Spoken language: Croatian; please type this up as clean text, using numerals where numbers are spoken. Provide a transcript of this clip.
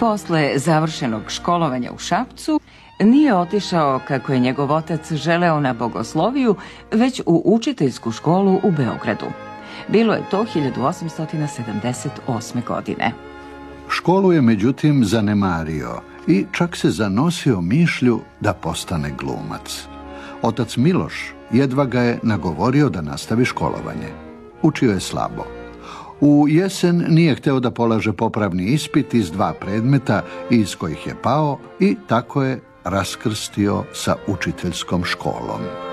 Posle završenog školovanja u Šapcu, nije otišao, kako je njegov otac želeo, na bogosloviju, već u učiteljsku školu u Beogradu. Bilo je to 1878. godine. Školu je međutim zanemario i čak se zanosio mišlju da postane glumac. Otac Miloš jedva ga je nagovorio da nastavi školovanje. Učio je slabo. U jesen nije hteo da polaže popravni ispit iz 2 predmeta iz kojih je pao i tako je raskrstio sa učiteljskom školom.